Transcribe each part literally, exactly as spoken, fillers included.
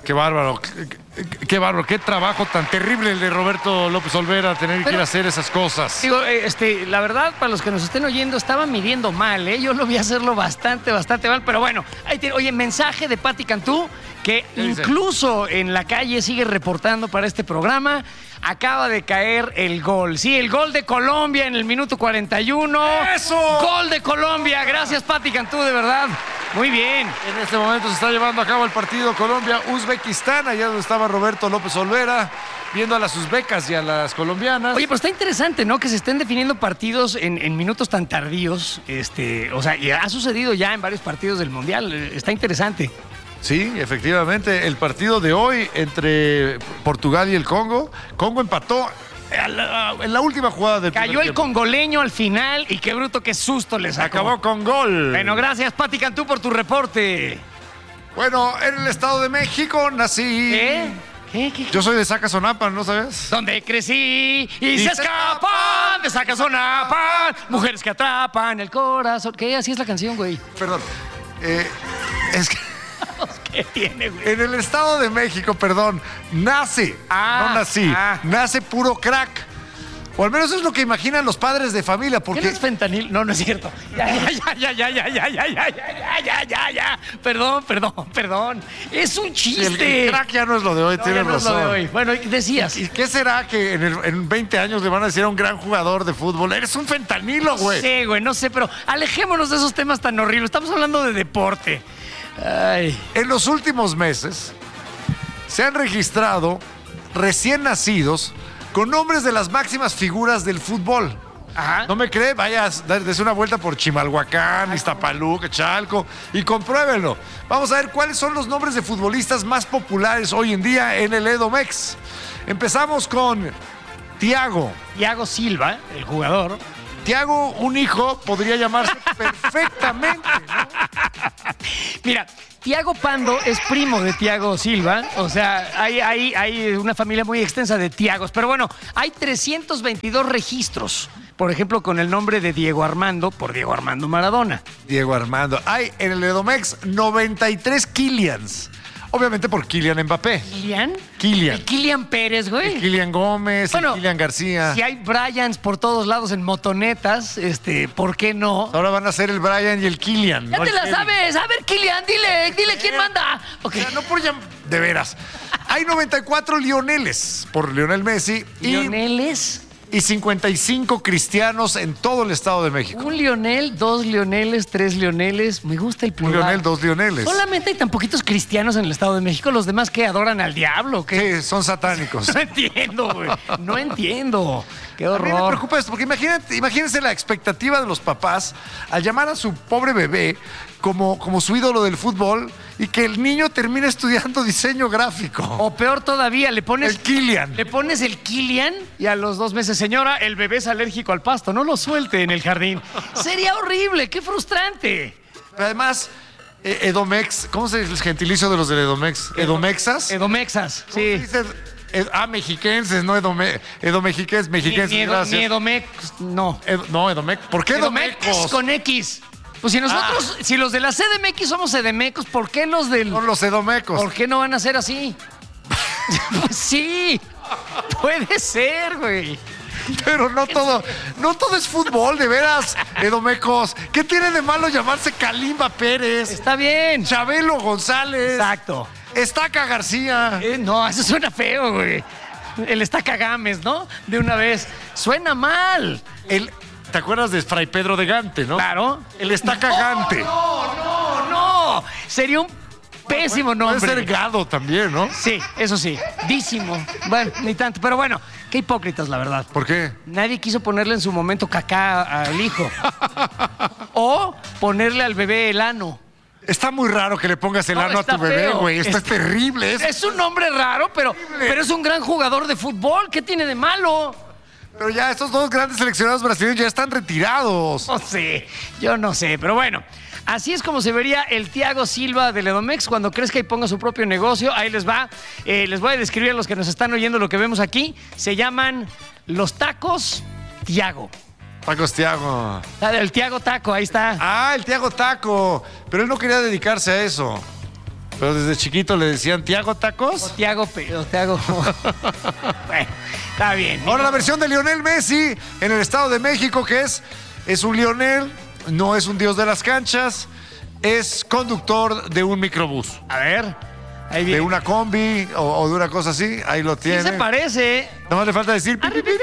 Qué bárbaro, qué, qué, qué bárbaro, qué trabajo tan terrible el de Roberto López Olvera, tener Pero, que ir a hacer esas cosas. Digo, este, la verdad, para los que nos estén oyendo, estaba midiendo mal, ¿eh? Yo lo vi hacerlo bastante, bastante mal, pero bueno, ahí tiene. Oye, mensaje de Pati Cantú, que incluso en la calle sigue reportando para este programa. Acaba de caer el gol. Sí, el gol de Colombia en el minuto cuarenta y uno. ¡Eso! Gol de Colombia. Gracias, Pati Cantú, de verdad. Muy bien. En este momento se está llevando a cabo el partido Colombia-Uzbekistán, allá donde estaba Roberto López Olvera, viendo a las uzbecas y a las colombianas. Oye, pero está interesante, ¿no? Que se estén definiendo partidos en, en minutos tan tardíos. Este, o sea, y ha sucedido ya en varios partidos del Mundial. Está interesante. Sí, efectivamente, el partido de hoy entre Portugal y el Congo, Congo empató en la última jugada del Cayó el congoleño al final y qué bruto, qué susto le sacó. Acabó con gol. Bueno, gracias, Pati Cantú, por tu reporte. Bueno, en el Estado de México nací. ¿Qué? ¿Qué? ¿Qué? Yo soy de Zacazonapan, ¿no sabes? Donde crecí y, y se escapan, escapan de Zacazonapan, mujeres que atrapan el corazón. ¿Qué? Así es la canción, güey. Perdón. Eh, es que... ¿Qué tiene, güey? En el Estado de México, perdón, nace, ah, no nací, ah. nace puro crack. O al menos eso es lo que imaginan los padres de familia, porque... ¿Qué no es fentanil? No, no es cierto. Ya, ya, ya, ya, ya, ya, ya, ya, ya, ya, ya, ya, ya. Perdón, perdón, perdón. Es un chiste. El, el crack ya no es lo de hoy, no, tienes ya no razón. Es lo de hoy. Bueno, decías. ¿Y, ¿Y qué será que en, el, en veinte años le van a decir a un gran jugador de fútbol? Eres un fentanilo, güey. No sé, güey, no sé, pero alejémonos de esos temas tan horribles. Estamos hablando de deporte. Ay. En los últimos meses se han registrado recién nacidos con nombres de las máximas figuras del fútbol. Ajá. ¿No me cree? Vaya, des una vuelta por Chimalhuacán, Iztapaluca, Chalco y compruébenlo. Vamos a ver cuáles son los nombres de futbolistas más populares hoy en día en el Edomex. Empezamos con Thiago. Thiago Silva, el jugador. Thiago, un hijo, podría llamarse perfectamente, ¿no? Mira, Thiago Pando es primo de Thiago Silva. O sea, hay, hay, hay una familia muy extensa de Thiagos. Pero bueno, hay trescientos veintidós registros. Por ejemplo, con el nombre de Diego Armando, por Diego Armando Maradona. Diego Armando. Hay en el Edomex noventa y tres Kylians. Obviamente por Kylian Mbappé. ¿Kylian? Kylian. El Kylian Pérez, güey. El Kylian Gómez, bueno, el Kylian García. Si hay Bryans por todos lados en motonetas, este, ¿por qué no? Ahora van a ser el Brian y el Kylian. Ya ¿no? te El la Kevin. sabes. A ver, Kylian, dile, dile quién manda. Okay. O sea, no por llam- de veras. Hay noventa y cuatro Lioneles por Lionel Messi. ¿Lioneles? Y cincuenta y cinco cristianos en todo el Estado de México. Un Lionel, dos Lioneles, tres Lioneles. Me gusta el Un plural. Lionel, dos Lioneles. Solamente hay tan poquitos cristianos en el Estado de México. Los demás que adoran al diablo. ¿Qué? Sí, son satánicos. No entiendo, güey. No entiendo. Qué A mí me horror. preocupa esto, porque imagínate, imagínense la expectativa de los papás al llamar a su pobre bebé como, como su ídolo del fútbol y que el niño termine estudiando diseño gráfico. O peor todavía, le pones... El Kylian. Le pones el Kylian y a los dos meses, señora, el bebé es alérgico al pasto. No lo suelte en el jardín. Sería horrible. Qué frustrante. Pero además, eh, Edomex, ¿cómo se dice el gentilicio de los del Edomex? ¿Edomexas? Edomexas, ¿Cómo sí. se dice? Ed- ah, mexiquenses, no Edome, Edomexiquenses, mexiquenses, Ni, ni, Edo- gracias. ni Edomex, no. Ed- no, Edomex. ¿Por qué Edomex Edomecos? con X. Pues si nosotros, si los de la C D M X somos edemecos, ¿por qué los del... Son los Edomecos. ¿Por qué no van a ser así? Pues sí, puede ser, güey. Pero no todo, no todo es fútbol, de veras, Edomecos. ¿Qué tiene de malo llamarse Kalimba Pérez? Está bien. Chabelo González. Exacto. Estaca García. Eh, no, eso suena feo, güey. El Estaca Gámez, ¿no? De una vez. Suena mal. El, ¿te acuerdas de Fray Pedro de Gante, no? Claro. El Estaca Gante. No, no, no. Sería un pésimo nombre. Puede ser Gado también, ¿no? Sí, eso sí. Dísimo. Bueno, ni tanto. Pero bueno, qué hipócritas, la verdad. ¿Por qué? Nadie quiso ponerle en su momento cacá al hijo. O ponerle al bebé el ano. Está muy raro que le pongas el No, ano a está tu bebé, feo. güey. Esto es, Es- terrible. Es- Es un nombre raro, pero, pero es un gran jugador de fútbol. ¿Qué tiene de malo? Pero ya estos dos grandes seleccionados brasileños ya están retirados. No sé, yo no sé, pero bueno. Así es como se vería el Thiago Silva del Edomex cuando crezca y ponga su propio negocio. Ahí les va. Eh, les voy a describir a los que nos están oyendo lo que vemos aquí. Se llaman los tacos Thiago. Tacos Thiago. El Thiago Taco, ahí está. Ah, el Thiago Taco. Pero él no quería dedicarse a eso. Pero desde chiquito le decían Tiago Tacos. O Tiago, o Tiago. Bueno, está bien. Ahora la versión de Lionel Messi en el Estado de México, que es, es un Lionel, no es un dios de las canchas, es conductor de un microbús. A ver, ahí viene. De una combi o, o de una cosa así, ahí lo tiene. Sí se parece. Nada más le falta decir pi, pi, pi,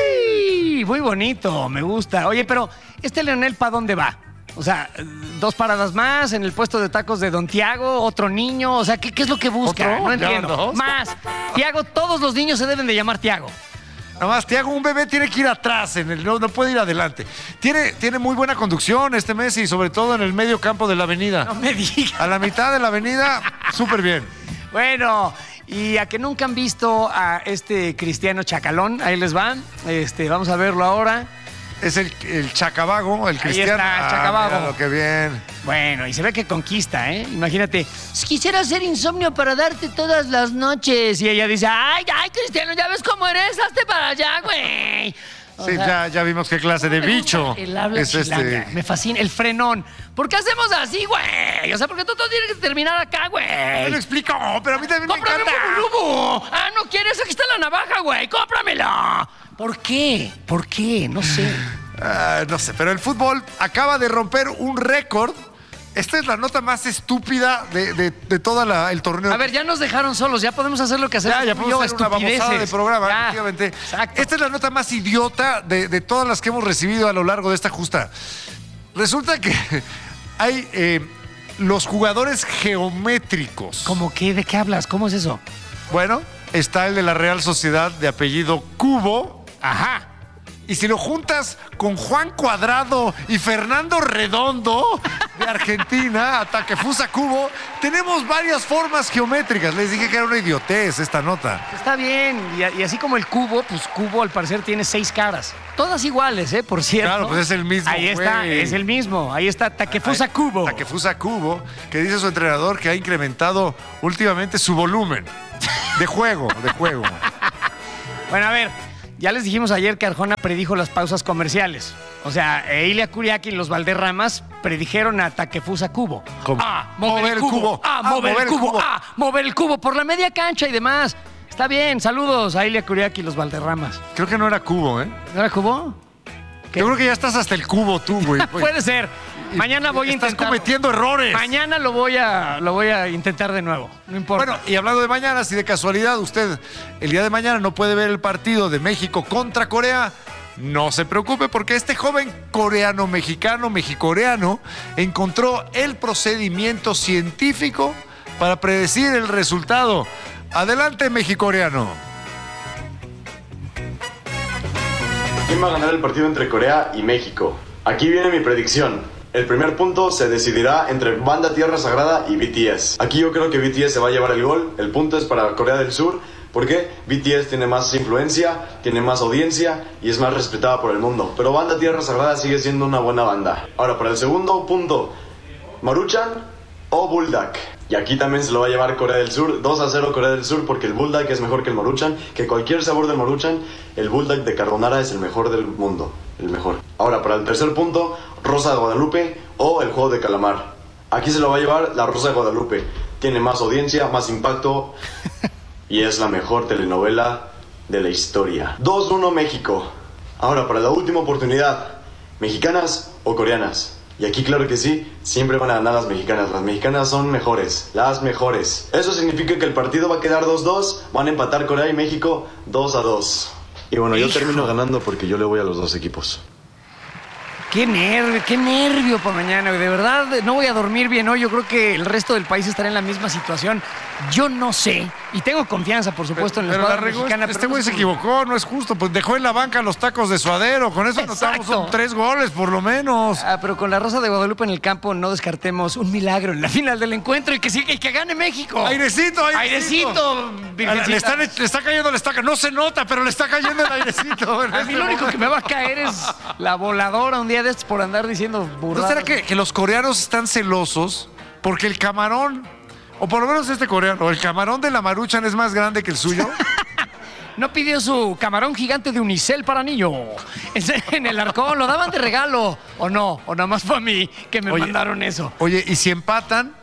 pi. Muy bonito, me gusta. Oye, pero ¿este Lionel para dónde va? O sea, dos paradas más en el puesto de tacos de Don Tiago, otro niño. O sea, ¿qué, qué es lo que busca? ¿Otro? No entiendo. ¿Dos? Más. Tiago, todos los niños se deben de llamar Tiago. Nada más, Tiago, un bebé tiene que ir atrás, en el, no, no puede ir adelante. Tiene, tiene muy buena conducción este Messi, sobre todo en el medio campo de la avenida. No me digas. A la mitad de la avenida, súper bien. Bueno, y a que nunca han visto a este Cristiano Chacalón, ahí les van. Este, vamos a verlo ahora. Es el, el Chacabago, el Cristiano. Ahí está, Chacabago. Ah, mira lo que bien. Bueno, y se ve que conquista, ¿eh? Imagínate, quisiera hacer insomnio para darte todas las noches. Y ella dice, ay, ay, Cristiano, ya ves cómo eres, hazte para allá, güey. O Sí, sea, ya, ya vimos qué clase de me bicho gusta el habla es chilanga, este. me fascina, el frenón. ¿Por qué hacemos así, güey? O sea, porque tú todo tienes que terminar acá, güey. Me lo explico, pero a mí también me ¡Cómprame encanta. un lubo! Ah, ¿no quieres? Aquí está la navaja, güey. ¡Cómpramela! ¿Por qué? ¿Por qué? No sé. Ah, no sé, pero el fútbol acaba de romper un récord. Esta es la nota más estúpida de, de, de todo el torneo. A ver, ya nos dejaron solos, ya podemos hacer lo que hacemos. Ya, ya tú y podemos yo, hacer una babosada de estupideces. programa, Ya. efectivamente. Exacto. Esta es la nota más idiota de, de todas las que hemos recibido a lo largo de esta justa. Resulta que hay eh, los jugadores geométricos. ¿Cómo qué? ¿De qué hablas? ¿Cómo es eso? Bueno, está el de la Real Sociedad de apellido Cubo. Ajá. Y si lo juntas con Juan Cuadrado y Fernando Redondo de Argentina, a Takefusa Kubo, tenemos varias formas geométricas. Les dije que era una idiotez esta nota. Está bien. Y, y así como el cubo, pues cubo al parecer tiene seis caras. Todas iguales, ¿eh? Por cierto. Claro, pues es el mismo, Ahí está, güey. es el mismo. Ahí está Takefusa Kubo. Takefusa Kubo, que dice su entrenador que ha incrementado últimamente su volumen de juego, de juego. Bueno, a ver, ya les dijimos ayer que Arjona predijo las pausas comerciales. O sea, Ilia Kuriaki y los Valderramas predijeron a Takefusa Kubo. ¿Cómo? Ah, mover el cubo. Ah, mover el cubo. Ah, mover el cubo por la media cancha y demás. Está bien, saludos a Ilia Kuriaki y los Valderramas. Creo que no era Kubo, ¿eh? ¿No era cubo? ¿Qué? Yo creo que ya estás hasta el cubo tú, güey. Puede ser. Mañana voy a Estás intentar. cometiendo errores. Mañana lo voy a lo voy a intentar de nuevo. No importa. Bueno, y hablando de mañana, si de casualidad usted el día de mañana no puede ver el partido de México contra Corea, no se preocupe porque este joven coreano-mexicano, mexicoreano, encontró el procedimiento científico para predecir el resultado. Adelante, mexicoreano. ¿Quién va a ganar el partido entre Corea y México? Aquí viene mi predicción. El primer punto se decidirá entre Banda Tierra Sagrada y B T S. Aquí yo creo que B T S se va a llevar el gol. El punto es para Corea del Sur. Porque B T S tiene más influencia, tiene más audiencia y es más respetada por el mundo. Pero Banda Tierra Sagrada sigue siendo una buena banda. Ahora, para el segundo punto, Maruchan o Bulldog. Y aquí también se lo va a llevar Corea del Sur, dos a cero Corea del Sur, porque el Bulldog es mejor que el Maruchan, que cualquier sabor del Maruchan, el Bulldog de carbonara es el mejor del mundo, el mejor. Ahora, para el tercer punto, Rosa de Guadalupe o el juego de calamar. Aquí se lo va a llevar la Rosa de Guadalupe. Tiene más audiencia, más impacto y es la mejor telenovela de la historia. dos uno México. Ahora, para la última oportunidad, ¿mexicanas o coreanas? Y aquí claro que sí, siempre van a ganar las mexicanas. Las mexicanas son mejores, las mejores. Eso significa que el partido va a quedar dos dos, van a empatar Corea y México dos a dos. Y bueno, yo Hijo. termino ganando porque yo le voy a los dos equipos. Qué nervio, qué nervio para mañana. De verdad, no voy a dormir bien hoy. Yo creo que el resto del país estará en la misma situación. Yo no sé. Y tengo confianza, por supuesto, en la Pero la escuadra regó, mexicana. este pero güey no se sé. equivocó, no es justo. Pues dejó en la banca los tacos de suadero. Con eso anotamos Exacto. son tres goles, por lo menos. Ah, pero con la Rosa de Guadalupe en el campo no descartemos un milagro en la final del encuentro y que siga y que gane México. Airecito, airecito. Airecito, virgencita. Le, están- le está cayendo, le está No se nota, pero le está cayendo el airecito. en A este mí lo único momento. que me va a caer es la voladora un día de estos por andar diciendo ¿No burradas. será que, que los coreanos están celosos porque el camarón, o por lo menos este coreano, el camarón de la Maruchan es más grande que el suyo? No pidió su camarón gigante de unicel para niño. Ese en el arcón lo daban de regalo. ¿O no? ¿O nada más fue a mí que me Oye. mandaron eso? Oye, y si empatan,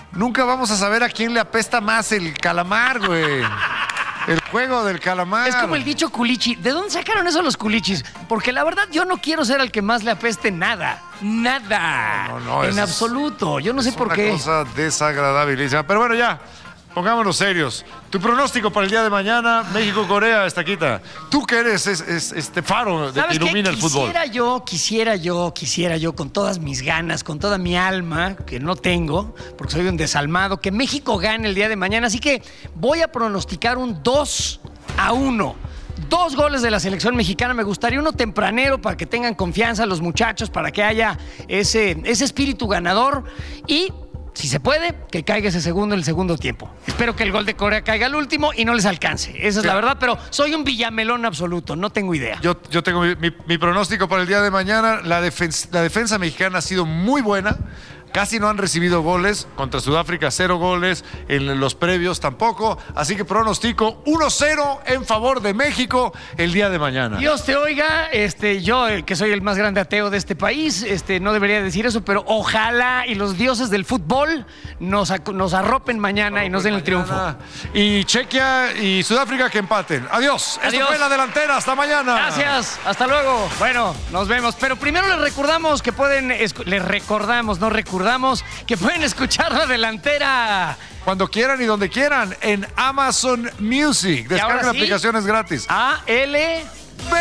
nunca vamos a saber a quién le apesta más el calamar, güey. El juego del calamar. Es como el dicho culichi. ¿De dónde sacaron eso los culichis? Porque la verdad yo no quiero ser al que más le apeste nada. Nada. No, no, no, en absoluto. Yo no sé por qué. Es una cosa desagradabilísima. Pero bueno, ya. Pongámonos serios. Tu pronóstico para el día de mañana, México-Corea, Estaquita. Tú que eres es, es, este faro de que ilumina el fútbol. Quisiera yo, quisiera yo, quisiera yo, con todas mis ganas, con toda mi alma, que no tengo, porque soy un desalmado, que México gane el día de mañana. Así que voy a pronosticar un dos a uno. Dos goles de la selección mexicana. Me gustaría uno tempranero para que tengan confianza los muchachos, para que haya ese, ese espíritu ganador. Y si se puede, que caiga ese segundo en el segundo tiempo. Espero que el gol de Corea caiga al último y no les alcance. Esa es la verdad, pero soy un villamelón absoluto, no tengo idea. Yo, yo tengo mi, mi, mi pronóstico para el día de mañana. La defensa, la defensa mexicana ha sido muy buena. Casi no han recibido goles. Contra Sudáfrica, cero goles. En los previos tampoco. Así que pronostico uno cero en favor de México el día de mañana. Dios te oiga. Este, yo, que soy el más grande ateo de este país, este, no debería decir eso, pero ojalá y los dioses del fútbol nos, nos arropen mañana no, y nos den el triunfo. Y Chequia y Sudáfrica que empaten. Adiós. Adiós. Esto fue La Delantera. Hasta mañana. Gracias. Hasta luego. Bueno, nos vemos. Pero primero les recordamos que pueden... Les recordamos, no recordamos. Recordamos que pueden escuchar La Delantera cuando quieran y donde quieran en Amazon Music. Descarga la aplicación, es gratis. A L B.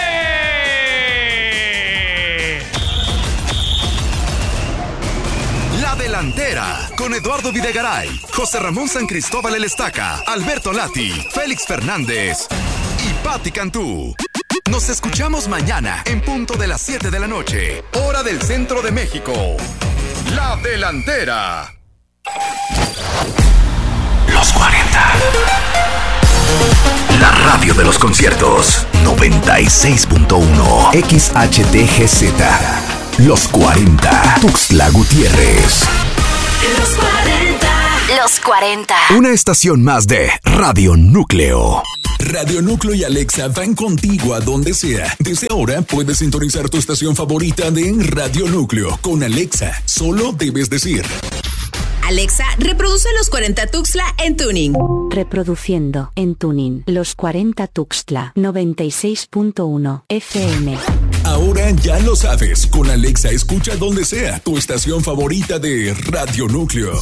La Delantera con Eduardo Videgaray, José Ramón San Cristóbal El Estaca, Alberto Lati, Félix Fernández y Pati Cantú. Nos escuchamos mañana en punto de las siete de la noche, hora del centro de México. La Delantera. Los cuarenta. La radio de los conciertos. noventa y seis punto uno. X H T G Z. Los cuarenta. Tuxtla Gutiérrez. Los cuarenta. Los cuarenta. Una estación más de Radio Núcleo. Radio Núcleo y Alexa van contigo a donde sea. Desde ahora puedes sintonizar tu estación favorita de Radio Núcleo con Alexa. Solo debes decir: Alexa, reproduce Los cuarenta Tuxtla en Tuning. Reproduciendo en Tuning Los cuarenta Tuxtla noventa y seis punto uno F M. Ahora ya lo sabes. Con Alexa escucha donde sea tu estación favorita de Radio Núcleo.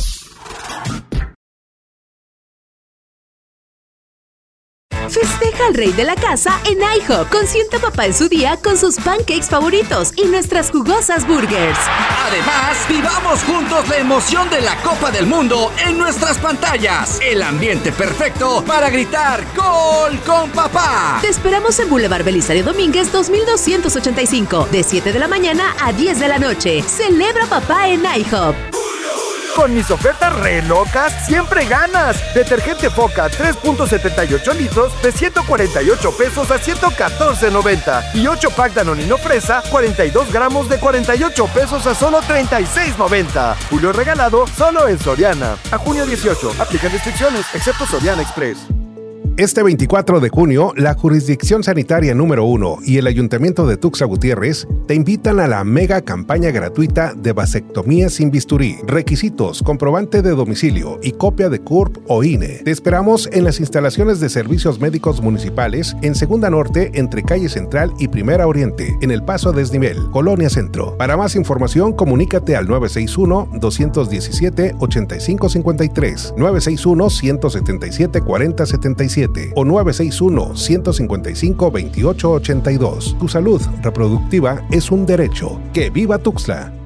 Festeja al rey de la casa en IHOP. Consiente a papá en su día con sus pancakes favoritos y nuestras jugosas burgers. Además, vivamos juntos la emoción de la Copa del Mundo en nuestras pantallas. El ambiente perfecto para gritar ¡Gol con papá! Te esperamos en Boulevard Belisario Domínguez dos mil doscientos ochenta y cinco, de siete de la mañana a diez de la noche. Celebra papá en IHOP. Con mis ofertas re locas, siempre ganas. Detergente Foca tres punto setenta y ocho litros de ciento cuarenta y ocho pesos a ciento catorce noventa. Y ocho pack Danonino Fresa, cuarenta y dos gramos de cuarenta y ocho pesos a solo treinta y seis noventa. Julio regalado solo en Soriana. A junio dieciocho. Aplican restricciones, excepto Soriana Express. Este veinticuatro de junio, la Jurisdicción Sanitaria número uno y el Ayuntamiento de Tuxtla Gutiérrez te invitan a la mega campaña gratuita de vasectomía sin bisturí. Requisitos: comprobante de domicilio y copia de C U R P o I N E. Te esperamos en las instalaciones de servicios médicos municipales en Segunda Norte, entre Calle Central y Primera Oriente, en El Paso a Desnivel, Colonia Centro. Para más información, comunícate al nueve seis uno, dos uno siete, ocho cinco cinco tres, nueve seis uno, uno siete siete, cuatro cero siete siete o nueve seis uno, uno cinco cinco, dos ocho ocho dos. Tu salud reproductiva es un derecho. ¡Que viva Tuxtla!